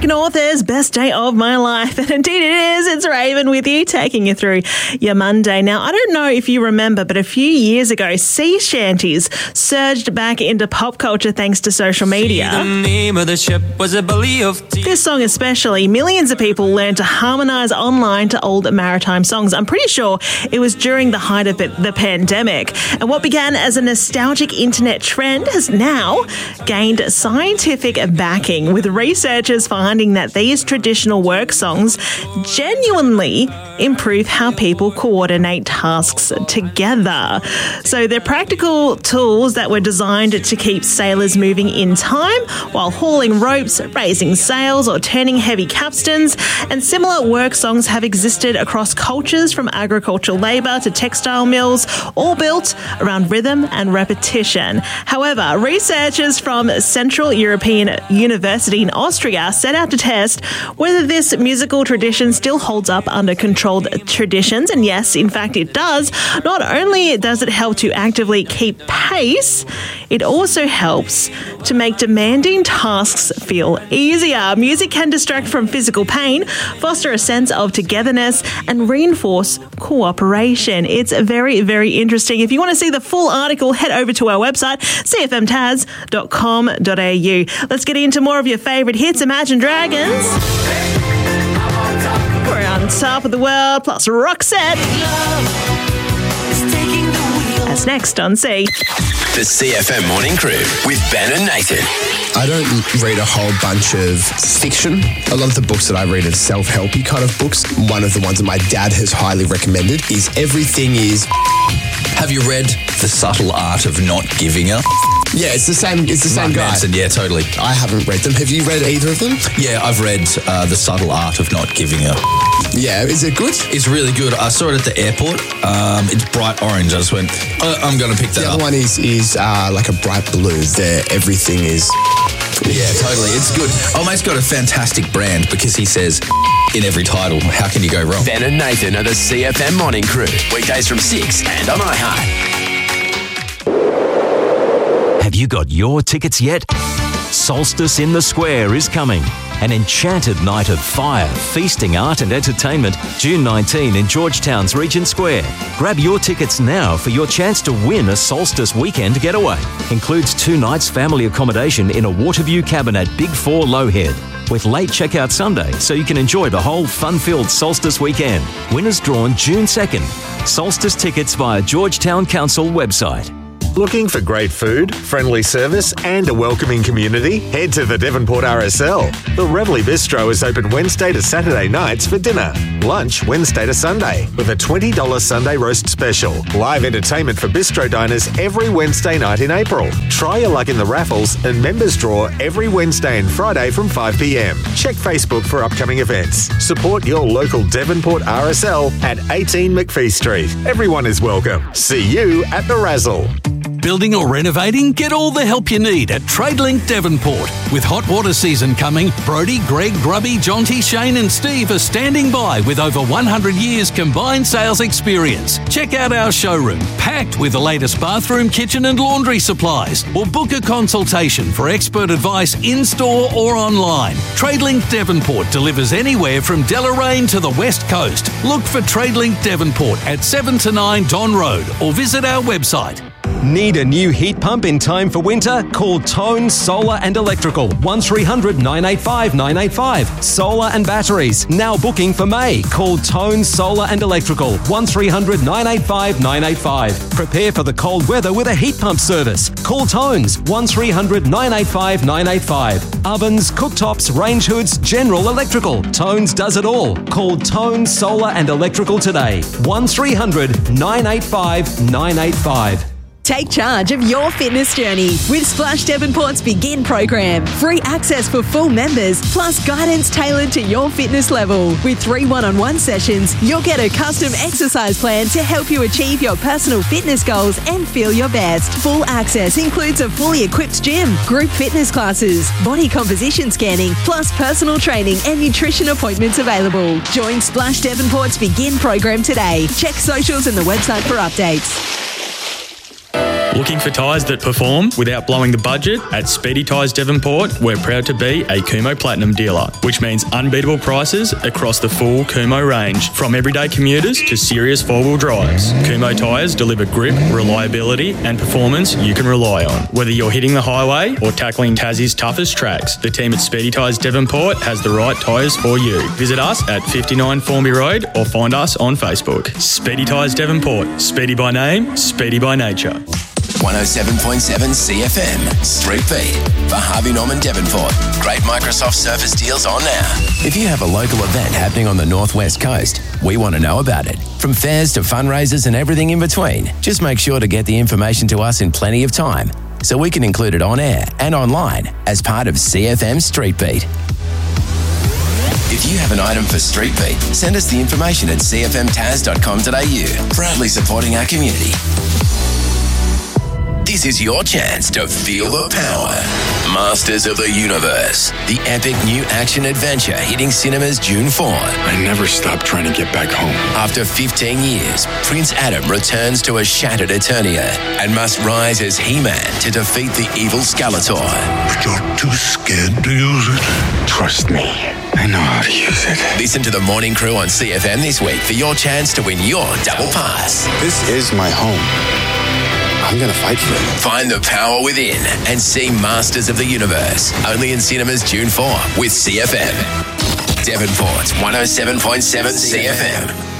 American author's best day of my life. And indeed it is. It's Raven with you, taking you through your Monday. Now, I don't know if you remember, but a few years ago, sea shanties surged back into pop culture thanks to social media. The name of the ship was a belly of tea. This song especially, millions of people learned to harmonise online to old maritime songs. I'm pretty sure it was during the height of the pandemic. And what began as a nostalgic internet trend has now gained scientific backing, with researchers finding that these traditional work songs genuinely improve how people coordinate tasks together. So they're practical tools that were designed to keep sailors moving in time while hauling ropes, raising sails, or turning heavy capstans. And similar work songs have existed across cultures, from agricultural labour to textile mills, all built around rhythm and repetition. However, researchers from Central European University in Austria set out to test whether this musical tradition still holds up under controlled traditions. And yes, in fact, it does. Not only does it help to actively keep pace, it also helps to make demanding tasks feel easier. Music can distract from physical pain, foster a sense of togetherness, and reinforce cooperation. It's very, very interesting. If you want to see the full article, head over to our website, cfmtaz.com.au. Let's get into more of your favourite hits. Imagine Dragons. We're on top of the world, plus Roxette. That's next on C. The CFM Morning Crew with Ben and Nathan. I don't read a whole bunch of fiction. A lot of the books that I read are self-helpy kind of books. One of the ones that my dad has highly recommended is Everything Is... Have you read The Subtle Art of Not Giving Up? Yeah, it's the same Mark guy. Manson, yeah, totally. I haven't read them. Have you read either of them? Yeah, I've read The Subtle Art of Not Giving Up. Yeah, is it good? It's really good. I saw it at the airport. It's bright orange. I just went, I'm going to pick that The up. other one is like a bright blue. There, Everything Is... Yeah, totally. It's good. Oh, mate's got a fantastic brand because he says in every title, how can you go wrong? Ben and Nathan are the CFM Morning Crew. Weekdays from 6 and on iHeart. Have you got your tickets yet? Solstice in the Square is coming. An enchanted night of fire, feasting, art and entertainment, June 19 in Georgetown's Regent Square. Grab your tickets now for your chance to win a Solstice weekend getaway. Includes 2 nights family accommodation in a Waterview cabin at Big 4 Lowhead, with late checkout Sunday, so you can enjoy the whole fun-filled Solstice weekend. Winners drawn June 2nd. Solstice tickets via Georgetown Council website. Looking for great food, friendly service and a welcoming community? Head to the Devonport RSL. The Reveley Bistro is open Wednesday to Saturday nights for dinner. Lunch Wednesday to Sunday with a $20 Sunday roast special. Live entertainment for bistro diners every Wednesday night in April. Try your luck in the raffles and members draw every Wednesday and Friday from 5 p.m. Check Facebook for upcoming events. Support your local Devonport RSL at 18 McPhee Street. Everyone is welcome. See you at the Razzle. Building or renovating? Get all the help you need at TradeLink Devonport. With hot water season coming, Brodie, Greg, Grubby, Jonty, Shane and Steve are standing by with over 100 years combined sales experience. Check out our showroom, packed with the latest bathroom, kitchen and laundry supplies. Or book a consultation for expert advice in-store or online. TradeLink Devonport delivers anywhere from Deloraine to the West Coast. Look for TradeLink Devonport at 7 to 9 Don Road or visit our website. Need a new heat pump in time for winter? Call Tone Solar and Electrical, 1300 985 985. Solar and batteries, now booking for May. Call Tone Solar and Electrical, 1300 985 985. Prepare for the cold weather with a heat pump service. Call Tones, 1300 985 985. Ovens, cooktops, range hoods, general electrical. Tones does it all. Call Tone Solar and Electrical today, 1300 985 985. Take charge of your fitness journey with Splash Devonport's Begin program. Free access for full members, plus guidance tailored to your fitness level. With 3 one-on-one sessions, you'll get a custom exercise plan to help you achieve your personal fitness goals and feel your best. Full access includes a fully equipped gym, group fitness classes, body composition scanning, plus personal training and nutrition appointments available. Join Splash Devonport's Begin program today. Check socials and the website for updates. Looking for tyres that perform without blowing the budget? At Speedy Tyres Devonport, we're proud to be a Kumho Platinum dealer, which means unbeatable prices across the full Kumho range, from everyday commuters to serious four-wheel drives. Kumho tyres deliver grip, reliability and performance you can rely on. Whether you're hitting the highway or tackling Tassie's toughest tracks, the team at Speedy Tyres Devonport has the right tyres for you. Visit us at 59 Formby Road or find us on Facebook. Speedy Tyres Devonport. Speedy by name, speedy by nature. 107.7 CFM, Street Beat, for Harvey Norman Devonport. Great Microsoft Surface deals on now. If you have a local event happening on the Northwest Coast, we want to know about it. From fairs to fundraisers and everything in between, just make sure to get the information to us in plenty of time so we can include it on air and online as part of CFM Street Beat. If you have an item for Street Beat, send us the information at cfmtaz.com.au, proudly supporting our community. This is your chance to feel the power. Masters of the Universe, the epic new action adventure hitting cinemas June 4. I never stopped trying to get back home. After 15 years, Prince Adam returns to a shattered Eternia and must rise as He-Man to defeat the evil Skeletor. But you're too scared to use it. Trust me, I know how to use it. Listen to the Morning Crew on CFM this week for your chance to win your double pass. This is my home. I'm going to fight for it. Find the power within and see Masters of the Universe. Only in cinemas June 4 with CFM. Devonport's 107.7 CFM.